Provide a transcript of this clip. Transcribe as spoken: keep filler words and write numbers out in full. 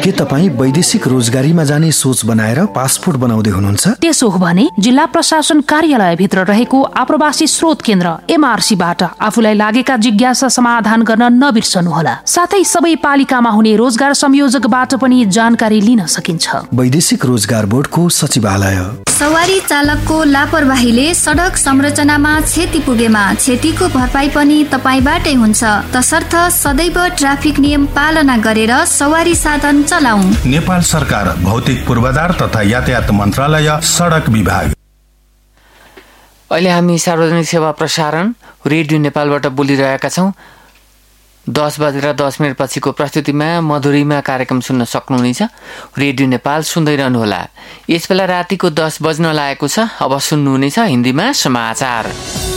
के तपाईँ वैदेशिक रोजगारीमा जाने सोच बनाएर पासपोर्ट बनाउँदै हुनुहुन्छ? त्यसो हो भने जिल्ला प्रशासन कार्यालय भित्र रहेको आप्रवासी स्रोत केन्द्र एमआरसीबाट आफूलाई लागेका जिज्ञासा समाधान गर्न नबिर्सनुहोला। साथै सबै पालिकामा हुने रोजगार संयोजकबाट पनि जानकारी लिन सकिन्छ। वैदेशिक रोजगार बोर्डको सचिवालय। सवारी चालकको लापरवाहीले सडक संरचनामा क्षति पुगेमा क्षतिको भरपाई पनि तपाईबाटै हुन्छ। तसर्थ सदैव ट्राफिक नियम पालना गरेर सवारी साधन चलाऊ। नेपाल सरकार भौतिक पूर्वाधार तथा यातायात मन्त्रालय सडक विभाग। अहिले हामी सार्वजनिक सेवा प्रसारण रेडियो नेपालबाट बोलिरहेका छौँ। दस बजेर दस मिनट पछिको प्रस्तुतिमा मधुरीमा कार्यक्रम सुन्न सक्नुहुनेछ। रेडियो नेपाल सुन्दै रहनुहोला। यस बेला रातिको दस बज्न लागेको छ। अब सुन्नुहुनेछ हिन्दीमा समाचार।